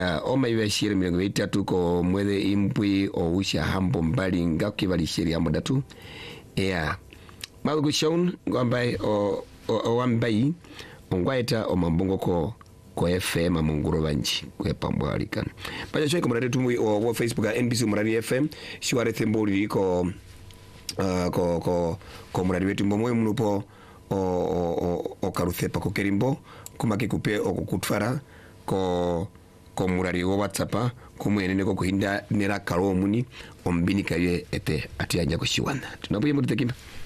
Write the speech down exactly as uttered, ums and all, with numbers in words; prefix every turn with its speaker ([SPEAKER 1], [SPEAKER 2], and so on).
[SPEAKER 1] uh, oma iwe shiri mirongo itatu ko mwethe impwi o usha hambo mbali ngaki bali shiri hambo datu yeah magu shon ngombai o o wambai ongwaita o mambongo ko ko F M amunguro banji kwe pambwalikan baje chwe komrade tumu o Facebook N B C Murari F M shiware themboli ko uh, ko ko ko murari wetu mbomwe munupo o o o karuthepa ko kerimbo kumake kupe o kutfara ko ko murari wo WhatsApp kumwenene ko kuhinda nera kalomuni ombini kaye ete ati anja ko shiwana tunabuye muri tekimba